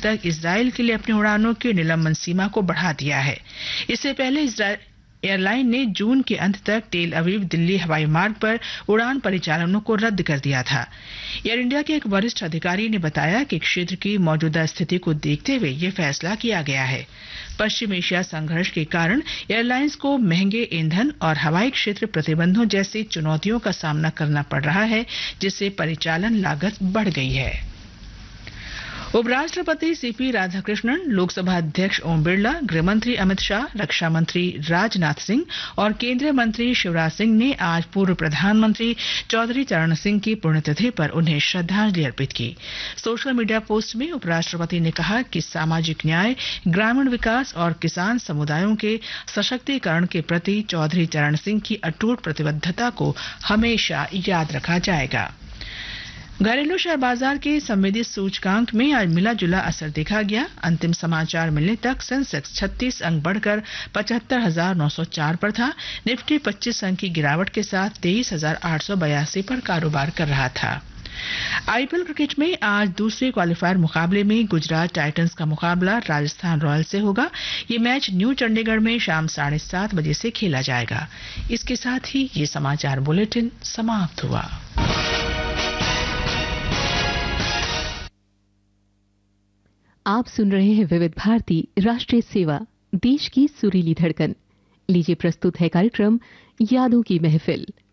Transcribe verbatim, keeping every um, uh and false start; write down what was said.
तक इजराइल के लिए अपनी उड़ानों की निलंबन सीमा को बढ़ा दिया है। इससे पहले इजराइल एयरलाइन ने जून के अंत तक टेल अवीव दिल्ली हवाई मार्ग पर उड़ान परिचालनों को रद्द कर दिया था। एयर इंडिया के एक वरिष्ठ अधिकारी ने बताया कि क्षेत्र की मौजूदा स्थिति को देखते हुए यह फैसला किया गया है। पश्चिम एशिया संघर्ष के कारण एयरलाइंस को महंगे ईंधन और हवाई क्षेत्र प्रतिबंधों जैसी चुनौतियों का सामना करना पड़ रहा है, जिससे परिचालन लागत बढ़ गई है। उपराष्ट्रपति सीपी राधाकृष्णन, लोकसभा अध्यक्ष ओम बिरला, गृहमंत्री अमित शाह, रक्षा मंत्री राजनाथ सिंह और केंद्रीय मंत्री शिवराज सिंह ने आज पूर्व प्रधानमंत्री चौधरी चरण सिंह की पुण्यतिथि पर उन्हें श्रद्धांजलि अर्पित की। सोशल मीडिया पोस्ट में उपराष्ट्रपति ने कहा कि सामाजिक न्याय, ग्रामीण विकास और किसान समुदायों के सशक्तिकरण के प्रति चौधरी चरण सिंह की अटूट प्रतिबद्धता को हमेशा याद रखा जाएगा। घरेलू शेयर बाजार के संवेदी सूचकांक में आज मिला जुला असर देखा गया। अंतिम समाचार मिलने तक सेंसेक्स छत्तीस अंक बढ़कर पचहत्तर हजार नौ सौ चार पर था। निफ्टी पच्चीस अंक की गिरावट के साथ तेईस हजार आठ सौ बयासी पर कारोबार कर रहा था। आईपीएल क्रिकेट में आज दूसरे क्वालिफायर मुकाबले में गुजरात टाइटंस का मुकाबला राजस्थान रॉयल्स से होगा। ये मैच न्यू चंडीगढ़ में शाम साढ़े सात बजे से खेला जाएगा। इसके साथ ही ये समाचार बुलेटिन समाप्त हुआ। आप सुन रहे हैं विविध भारती राष्ट्रीय सेवा, देश की सुरीली धड़कन। लीजिए प्रस्तुत है कार्यक्रम यादों की महफिल।